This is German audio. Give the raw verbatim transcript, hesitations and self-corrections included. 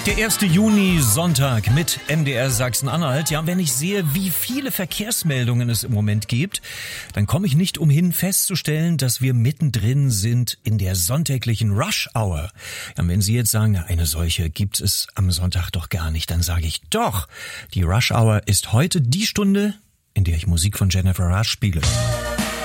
Der erste Juni, Sonntag mit M D R Sachsen-Anhalt. Ja, wenn ich sehe, wie viele Verkehrsmeldungen es im Moment gibt, dann komme ich nicht umhin festzustellen, dass wir mittendrin sind in der sonntäglichen Rush Hour. Ja, und wenn Sie jetzt sagen, eine solche gibt es am Sonntag doch gar nicht, dann sage ich doch, die Rush Hour ist heute die Stunde, in der ich Musik von Jennifer Rush spiele.